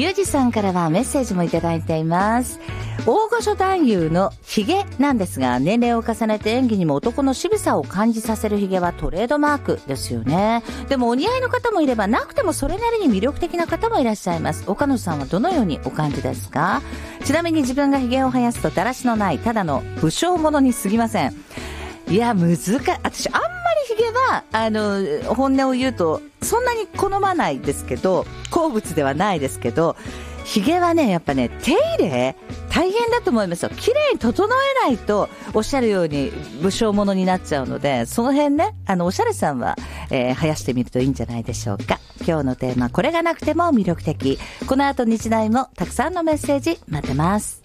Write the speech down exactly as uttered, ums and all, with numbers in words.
ミュージさんからはメッセージもいただいています。大御所男優のヒゲなんですが、年齢を重ねて演技にも男の渋さを感じさせるヒゲはトレードマークですよね。でもお似合いの方もいれば、なくてもそれなりに魅力的な方もいらっしゃいます。岡野さんはどのようにお感じですか？ちなみに自分がヒゲを生やすとだらしのないただの武将者に過ぎません。いや難しい。私あんまりヒゲはあの本音を言うとそんなに好まないですけど、好物ではないですけど、ヒゲはねやっぱね手入れ大変だと思いますよ。綺麗に整えないとおっしゃるように武将者になっちゃうので、その辺ねあのおしゃれさんは、えー、生やしてみるといいんじゃないでしょうか。今日のテーマ、これがなくても魅力的。この後日大もたくさんのメッセージ待ってます。